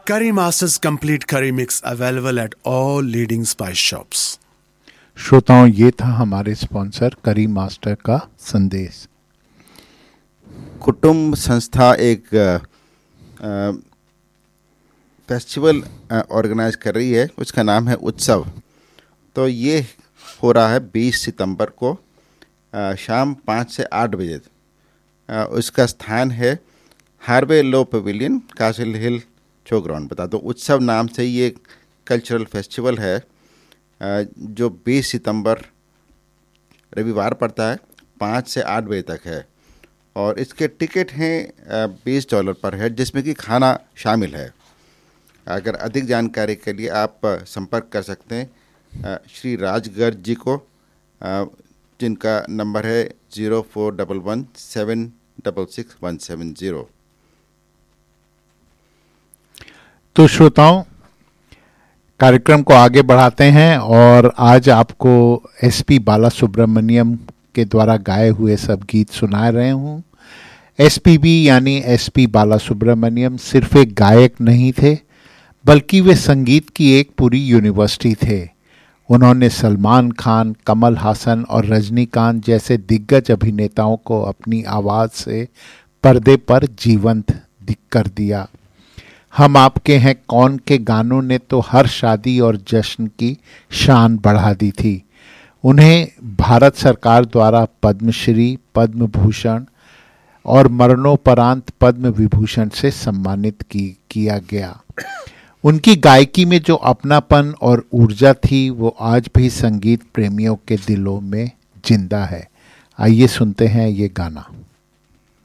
Curry Masters Complete Curry Mix available at all leading spice shops. श्रोताओं, ये था हमारे स्पॉन्सर करी मास्टर का संदेश। कुटुंब संस्था एक फेस्टिवल ऑर्गेनाइज कर रही है, उसका नाम है उत्सव। तो ये हो रहा है 20 सितंबर को शाम 5 से 8 बजे। उसका स्थान है हार्वे लो पवेलियन, कासिल हिल, चौग्राउंड। बता दो, उत्सव नाम से ये कल्चरल फेस्टिवल है जो 20 सितंबर रविवार पड़ता है, 5 से 8 बजे तक है। और इसके टिकट हैं $20 पर हेड, जिसमें कि खाना शामिल है। अगर अधिक जानकारी के लिए आप संपर्क कर सकते हैं श्री राजगर्ग जी को, जिनका नंबर है 0411766170। तो श्रोताओं, कार्यक्रम को आगे बढ़ाते हैं और आज आपको एसपी बालासुब्रमण्यम के द्वारा गाए हुए सब गीत सुना रहे हूँ। एसपीबी यानी एसपी बालासुब्रमण्यम सिर्फ एक गायक नहीं थे, बल्कि वे संगीत की एक पूरी यूनिवर्सिटी थे। उन्होंने सलमान खान, कमल हासन और रजनीकांत जैसे दिग्गज अभिनेताओं को अपनी आवाज़ से पर्दे पर जीवंत कर दिया। हम आपके हैं कौन के गानों ने तो हर शादी और जश्न की शान बढ़ा दी थी। उन्हें भारत सरकार द्वारा पद्मश्री, पद्म भूषण और मरणोपरांत पद्म विभूषण से सम्मानित किया गया। उनकी गायकी में जो अपनापन और ऊर्जा थी, वो आज भी संगीत प्रेमियों के दिलों में जिंदा है। आइए सुनते हैं ये गाना।